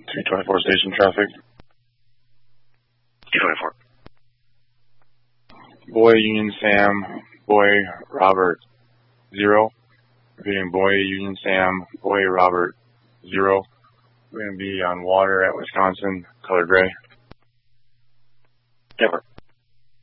324 station traffic. 224. Boy, Union Sam, Boy, Robert, 0. Repeating, Boy, Union Sam, Boy, Robert, 0. We're going to be on water at Wisconsin, color gray. Never.